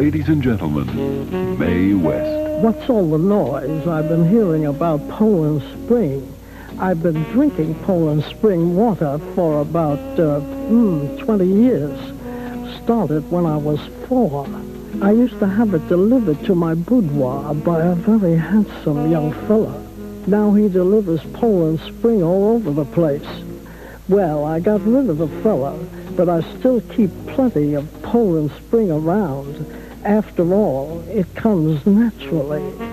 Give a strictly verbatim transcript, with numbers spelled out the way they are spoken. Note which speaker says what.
Speaker 1: Ladies and gentlemen, Mae West.
Speaker 2: What's all the noise? I've been hearing about Poland Spring. I've been drinking Poland Spring water for about uh, mm, twenty years. Started when I was four. I used to have it delivered to my boudoir by a very handsome young fella. Now he delivers Poland Spring all over the place. Well, I got rid of the fella, but I still keep plenty of Poland Spring around. After all, it comes naturally.